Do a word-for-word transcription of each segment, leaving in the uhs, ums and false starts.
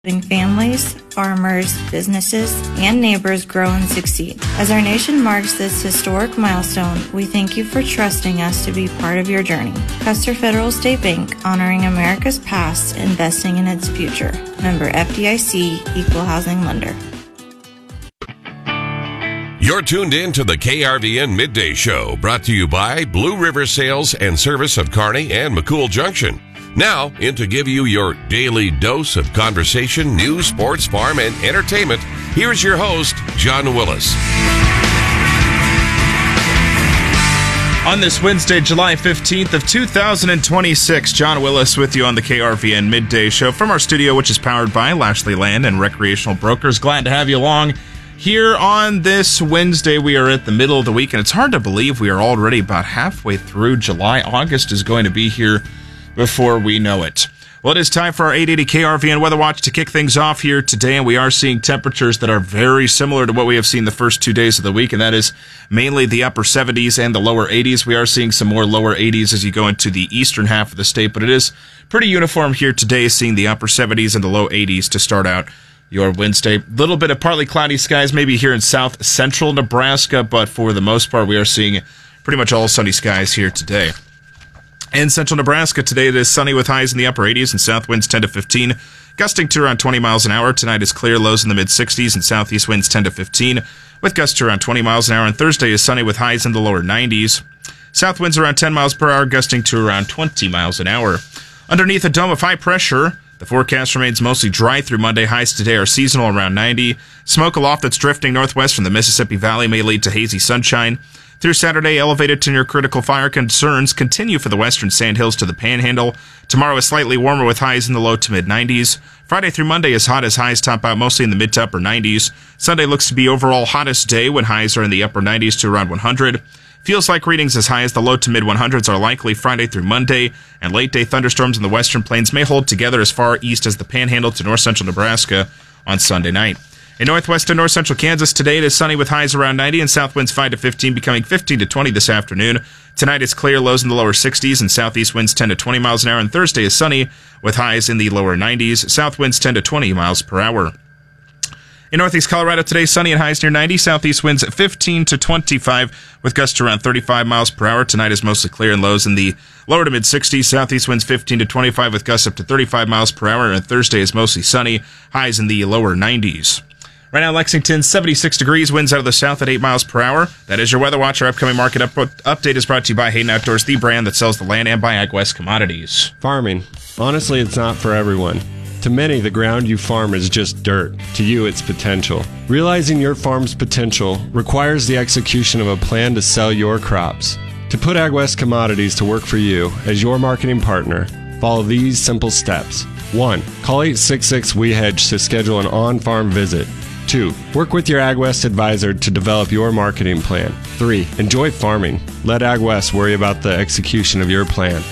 Helping families, farmers, businesses, and neighbors grow and succeed. As our nation marks this historic milestone, we thank you for trusting us to be part of your journey. Custer Federal State Bank, honoring America's past, investing in its future. Member F D I C, Equal Housing Lender. You're tuned in to the K R V N Midday Show, brought to you by Blue River Sales and Service of Kearney and McCool Junction. Now, in to give you your daily dose of conversation, news, sports, farm, and entertainment, here's your host, John Willis. On this Wednesday, July fifteenth of two thousand twenty-six, John Willis with you on the K R V N Midday Show from our studio, which is powered by Lashley Land and Recreational Brokers. Glad to have you along. Here on this Wednesday, we are at the middle of the week, and it's hard to believe we are already about halfway through July. August is going to be here before we know it. Well, it is time for our eight eighty K R V N Weather Watch to kick things off here today, and we are seeing temperatures that are very similar to what we have seen the first two days of the week, and that is mainly the upper seventies and the lower eighties. We are seeing some more lower eighties as you go into the eastern half of the state, but it is pretty uniform here today, seeing the upper seventies and the low eighties to start out your Wednesday. A little bit of partly cloudy skies maybe here in south central Nebraska, but for the most part, we are seeing pretty much all sunny skies here today. In central Nebraska today, it is sunny with highs in the upper eighties and south winds ten to fifteen, gusting to around twenty miles an hour. Tonight is clear, lows in the mid sixties and southeast winds ten to fifteen, with gusts to around twenty miles an hour. And Thursday is sunny with highs in the lower nineties. South winds around ten miles per hour, gusting to around twenty miles an hour. Underneath a dome of high pressure, the forecast remains mostly dry through Monday. Highs today are seasonal around ninety. Smoke aloft that's drifting northwest from the Mississippi Valley may lead to hazy sunshine. Through Saturday, elevated to near critical fire concerns continue for the western Sandhills to the Panhandle. Tomorrow is slightly warmer with highs in the low to mid nineties. Friday through Monday is hot as highs top out mostly in the mid to upper nineties. Sunday looks to be overall hottest day when highs are in the upper nineties to around one hundred. Feels like readings as high as the low to mid one hundreds are likely Friday through Monday, and late day thunderstorms in the western plains may hold together as far east as the Panhandle to north central Nebraska on Sunday night. In northwest and north central Kansas today, it is sunny with highs around ninety and south winds five to fifteen, becoming fifteen to twenty this afternoon. Tonight is clear, lows in the lower sixties and southeast winds ten to twenty miles an hour. And Thursday is sunny with highs in the lower nineties, south winds ten to twenty miles per hour. In northeast Colorado today, sunny and highs near ninety, southeast winds at fifteen to twenty-five with gusts around thirty-five miles per hour. Tonight is mostly clear and lows in the lower to mid sixties, southeast winds fifteen to twenty-five with gusts up to thirty-five miles per hour. And Thursday is mostly sunny, highs in the lower nineties. Right now, Lexington, seventy-six degrees, winds out of the south at eight miles per hour. That is your Weather Watch. Our upcoming market up- update is brought to you by Hayden Outdoors, the brand that sells the land, and by AgWest Commodities. Farming. Honestly, it's not for everyone. To many, the ground you farm is just dirt. To you, it's potential. Realizing your farm's potential requires the execution of a plan to sell your crops. To put AgWest Commodities to work for you as your marketing partner, follow these simple steps. one. Call eight six six, W E hedge to schedule an on-farm visit. Two. Work with your AgWest advisor to develop your marketing plan. Three. Enjoy farming. Let AgWest worry about the execution of your plan.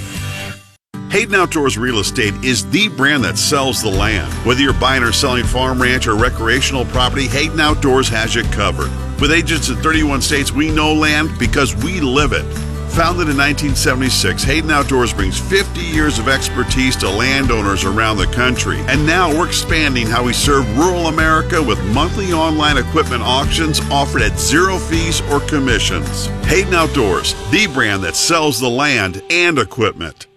Hayden Outdoors Real Estate is the brand that sells the land. Whether you're buying or selling farm, ranch, or recreational property, Hayden Outdoors has you covered. With agents in thirty-one states, we know land because we live it. Founded in nineteen seventy-six, Hayden Outdoors brings fifty years of expertise to landowners around the country. And now we're expanding how we serve rural America with monthly online equipment auctions offered at zero fees or commissions. Hayden Outdoors, the brand that sells the land and equipment.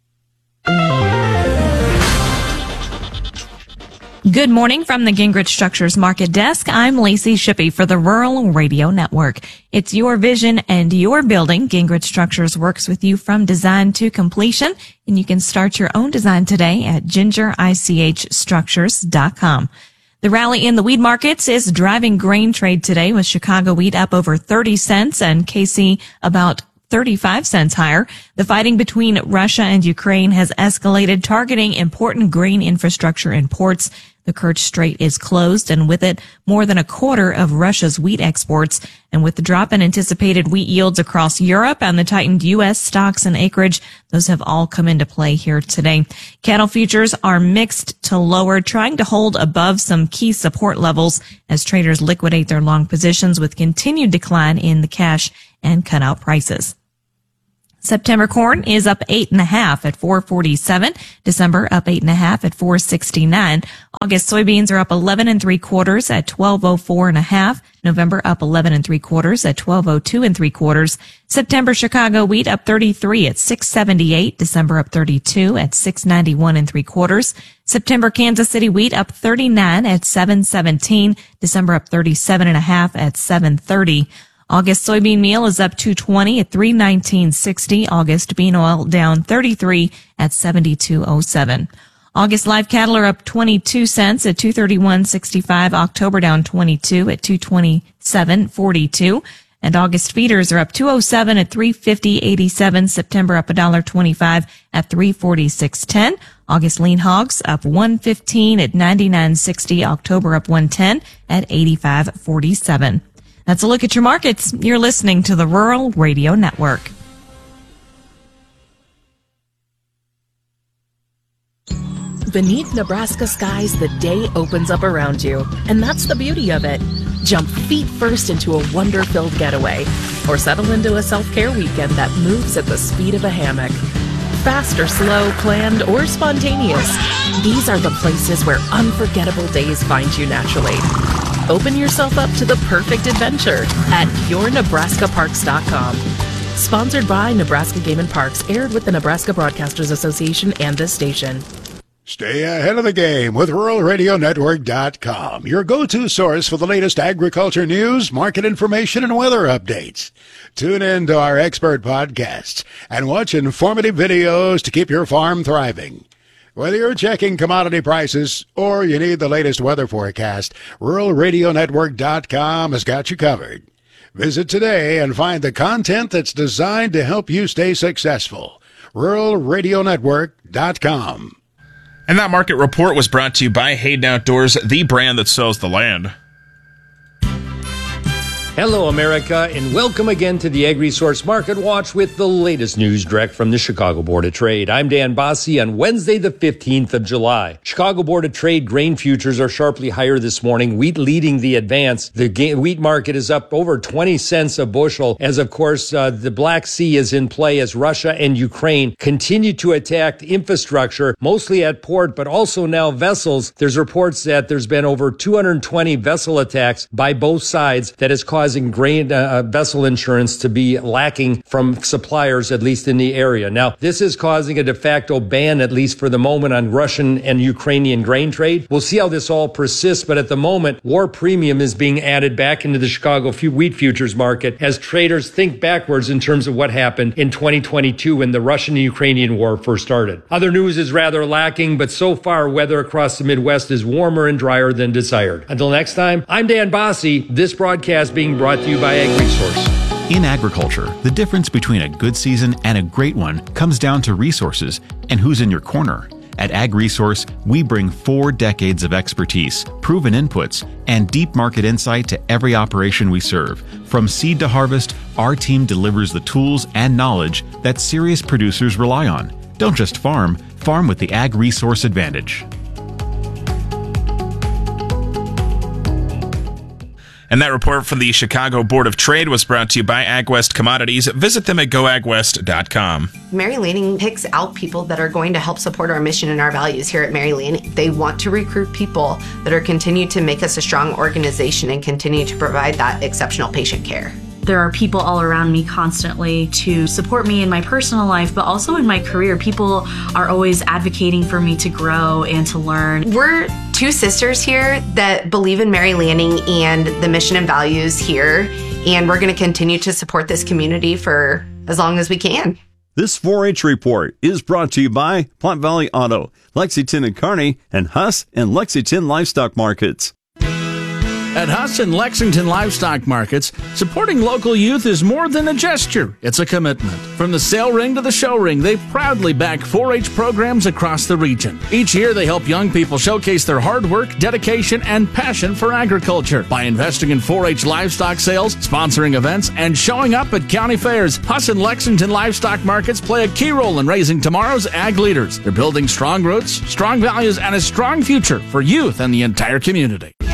Good morning from the Gingrich Structures Market Desk. I'm Lacey Shippey for the Rural Radio Network. It's your vision and your building. Gingrich Structures works with you from design to completion, and you can start your own design today at ginger ich structures dot com. The rally in the wheat markets is driving grain trade today, with Chicago wheat up over thirty cents and K C about thirty-five cents higher. The fighting between Russia and Ukraine has escalated, targeting important grain infrastructure and ports. The Kerch Strait is closed, and with it, more than a quarter of Russia's wheat exports. And with the drop in anticipated wheat yields across Europe and the tightened U S stocks and acreage, those have all come into play here today. Cattle futures are mixed to lower, trying to hold above some key support levels as traders liquidate their long positions with continued decline in the cash and cutout prices. September corn is up eight and a half at four forty-seven. December up eight and a half at four sixty-nine. August soybeans are up eleven and three quarters at twelve oh four and a half. November up eleven and three quarters at twelve oh two and three quarters. September Chicago wheat up thirty-three at six seventy-eight. December up thirty-two at six ninety-one and three quarters. September Kansas City wheat up thirty-nine at seven seventeen. December up thirty-seven and a half at seven thirty. August soybean meal is up two twenty at three nineteen sixty. August bean oil down thirty-three at seventy-two oh seven. August live cattle are up twenty-two cents at two thirty-one sixty-five. October down twenty-two at two twenty-seven forty-two. And August feeders are up two oh seven at three fifty eighty-seven. September up one twenty-five at three forty-six ten. August lean hogs up one fifteen at ninety-nine sixty. October up one ten at eighty-five forty-seven. That's a look at your markets. You're listening to the Rural Radio Network. Beneath Nebraska skies, the day opens up around you. And that's the beauty of it. Jump feet first into a wonder-filled getaway, or settle into a self-care weekend that moves at the speed of a hammock. Fast or slow, planned or spontaneous, these are the places where unforgettable days find you naturally. Open yourself up to the perfect adventure at your nebraska parks dot com. Sponsored by Nebraska Game and Parks, aired with the Nebraska Broadcasters Association and this station. Stay ahead of the game with rural radio network dot com, your go-to source for the latest agriculture news, market information, and weather updates. Tune in to our expert podcasts and watch informative videos to keep your farm thriving. Whether you're checking commodity prices or you need the latest weather forecast, rural radio network dot com has got you covered. Visit today and find the content that's designed to help you stay successful. rural radio network dot com. And that market report was brought to you by Hayden Outdoors, the brand that sells the land. Hello, America, and welcome again to the AgResource Market Watch with the latest news direct from the Chicago Board of Trade. I'm Dan Bossie on Wednesday, the fifteenth of July. Chicago Board of Trade grain futures are sharply higher this morning, wheat leading the advance. The ga- wheat market is up over twenty cents a bushel as, of course, uh, the Black Sea is in play as Russia and Ukraine continue to attack infrastructure, mostly at port, but also now vessels. There's reports that there's been over two hundred twenty vessel attacks by both sides that has caused grain uh, vessel insurance to be lacking from suppliers, at least in the area. Now, this is causing a de facto ban, at least for the moment, on Russian and Ukrainian grain trade. We'll see how this all persists, but at the moment, war premium is being added back into the Chicago wheat futures market as traders think backwards in terms of what happened in twenty twenty-two when the Russian and Ukrainian war first started. Other news is rather lacking, but so far, weather across the Midwest is warmer and drier than desired. Until next time, I'm Dan Bossie, this broadcast being brought to you by AgResource. In agriculture, the difference between a good season and a great one comes down to resources and who's in your corner. At AgResource, we bring four decades of expertise, proven inputs, and deep market insight to every operation we serve. From seed to harvest, our team delivers the tools and knowledge that serious producers rely on. Don't just farm, farm with the AgResource advantage. And that report from the Chicago Board of Trade was brought to you by AgWest Commodities. Visit them at go ag west dot com. Mary Lanning picks out people that are going to help support our mission and our values here at Mary Lanning. They want to recruit people that are continue to make us a strong organization and continue to provide that exceptional patient care. There are people all around me constantly to support me in my personal life, but also in my career. People are always advocating for me to grow and to learn. We're two sisters here that believe in Mary Lanning and the mission and values here, and we're going to continue to support this community for as long as we can. This four H report is brought to you by Platte Valley Auto, Lexington and Kearney, and Huss and Lexington Livestock Markets. At Huss and Lexington Livestock Markets, supporting local youth is more than a gesture, it's a commitment. From the sale ring to the show ring, they proudly back four H programs across the region. Each year, they help young people showcase their hard work, dedication, and passion for agriculture by investing in four H livestock sales, sponsoring events, and showing up at county fairs. Huss and Lexington Livestock Markets play a key role in raising tomorrow's ag leaders. They're building strong roots, strong values, and a strong future for youth and the entire community.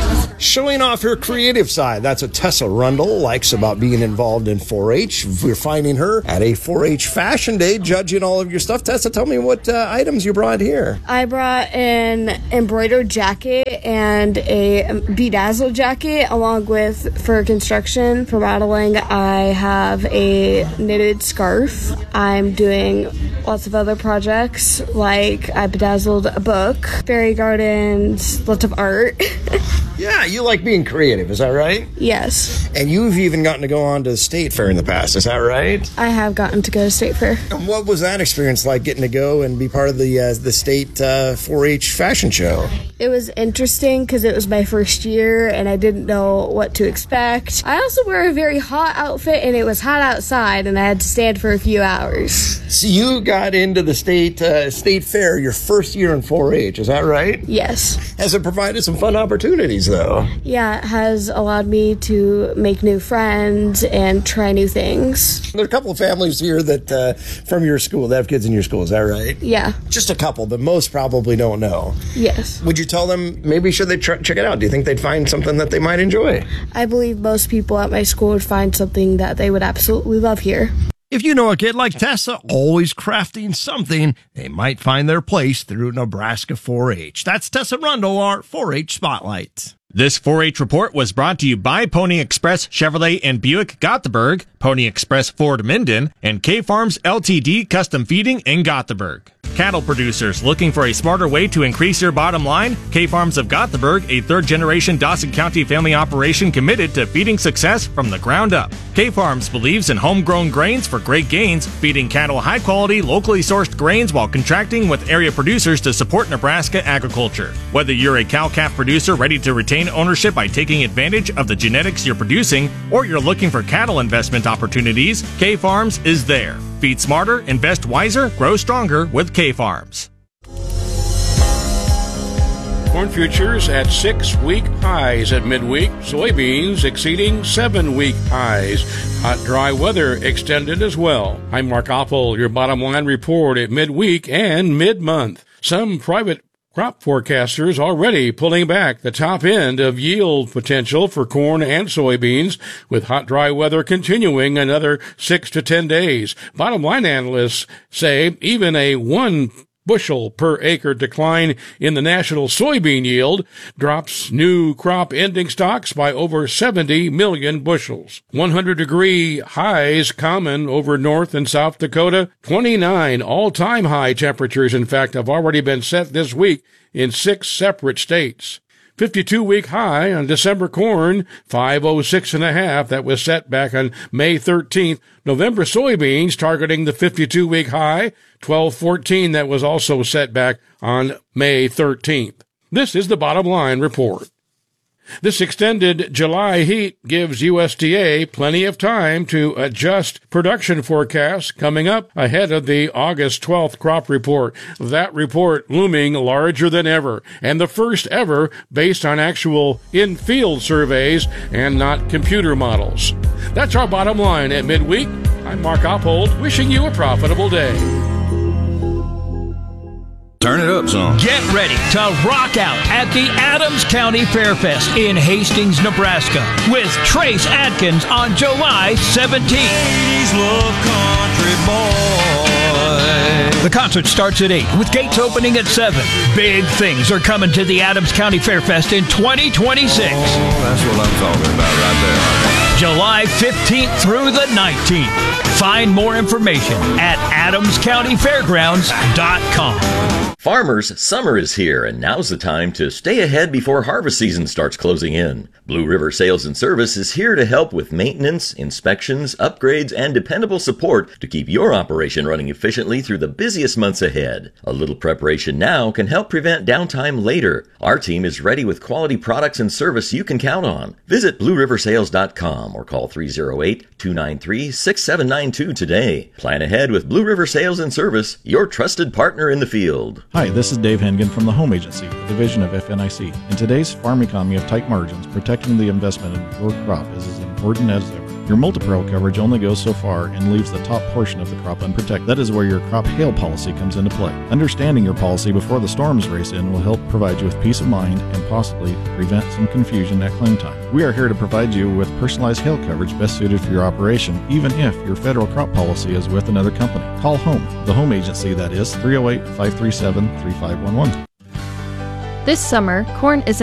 showing off her creative side. That's what Tessa Rundle likes about being involved in four H. We're finding her at a four H Fashion Day judging all of your stuff. Tessa, tell me what uh, items you brought here. I brought an embroidered jacket and a bedazzled jacket along with, for construction, for modeling, I have a knitted scarf. I'm doing lots of other projects, like I bedazzled a book, fairy gardens, lots of art. Yeah, you like being creative, is that right? Yes. And you've even gotten to go on to the State Fair in the past, is that right? I have gotten to go to State Fair. And what was that experience like, getting to go and be part of the uh, the State uh, four H fashion show? It was interesting because it was my first year and I didn't know what to expect. I also wear a very hot outfit and it was hot outside and I had to stand for a few hours. So you got into the State uh, State Fair your first year in four H, is that right? Yes. Has it provided some fun opportunities, though? Yeah, it has allowed me to make new friends and try new things. There are a couple of families here that uh, from your school that have kids in your school, is that right? Yeah. Just a couple, but most probably don't know. Yes. Would you tell them maybe should they tr- check it out? Do you think they'd find something that they might enjoy? I believe most people at my school would find something that they would absolutely love here. If you know a kid like Tessa, always crafting something, they might find their place through Nebraska four H. That's Tessa Rundle, our four H Spotlight. This four H report was brought to you by Pony Express Chevrolet and Buick Gothenburg, Pony Express Ford Minden, and K-Farms L T D Custom Feeding in Gothenburg. Cattle producers looking for a smarter way to increase your bottom line? K-Farms of Gothenburg, a third-generation Dawson County family operation committed to feeding success from the ground up. K-Farms believes in homegrown grains for great gains, feeding cattle high-quality, locally sourced grains while contracting with area producers to support Nebraska agriculture. Whether you're a cow-calf producer ready to retain ownership by taking advantage of the genetics you're producing, or you're looking for cattle investment opportunities, K-Farms is there. Feed smarter, invest wiser, grow stronger with K-Farms. Corn futures at six-week highs at midweek. Soybeans exceeding seven-week highs. Hot, dry weather extended as well. I'm Mark Oppel, your bottom line report at midweek and mid-month. Some private crop forecasters already pulling back the top end of yield potential for corn and soybeans, with hot, dry weather continuing another six to ten days. Bottom line analysts say even a one bushel per acre decline in the national soybean yield drops new crop ending stocks by over seventy million bushels. one hundred degree highs common over North and South Dakota. twenty-nine all-time high temperatures, in fact, have already been set this week in six separate states. fifty-two week high on December corn, five oh six and a half. That was set back on May thirteenth. November soybeans targeting the fifty-two week high, twelve fourteen. That was also set back on May thirteenth. This is the bottom line report. This extended July heat gives U S D A plenty of time to adjust production forecasts coming up ahead of the August twelfth crop report. That report looming larger than ever, and the first ever based on actual in-field surveys and not computer models. That's our bottom line at midweek. I'm Mark Oppold, wishing you a profitable day. Turn it up, son. Get ready to rock out at the Adams County Fairfest in Hastings, Nebraska, with Trace Adkins on July seventeenth. Ladies love country boy. The concert starts at eight, with gates opening at seven. Big things are coming to the Adams County Fairfest in twenty twenty-six. Oh, that's what I'm talking about right there. July fifteenth through the nineteenth. Find more information at adams county fairgrounds dot com. Farmers, summer is here, and now's the time to stay ahead before harvest season starts closing in. Blue River Sales and Service is here to help with maintenance, inspections, upgrades, and dependable support to keep your operation running efficiently through the busiest months ahead. A little preparation now can help prevent downtime later. Our team is ready with quality products and service you can count on. Visit blue river sales dot com or call three oh eight, two nine three, six seven nine two today. Plan ahead with Blue River Sales and Service, your trusted partner in the field. Hi, this is Dave Hengen from the Home Agency, a division of F N I C. In today's farm economy of tight margins, protecting the investment in your crop is as important as ever. Your multi-peril coverage only goes so far and leaves the top portion of the crop unprotected. That is where your crop hail policy comes into play. Understanding your policy before the storms race in will help provide you with peace of mind and possibly prevent some confusion at claim time. We are here to provide you with personalized hail coverage best suited for your operation, even if your federal crop policy is with another company. Call Home, the home agency, that is three oh eight, five three seven, three five one one. This summer, corn isn't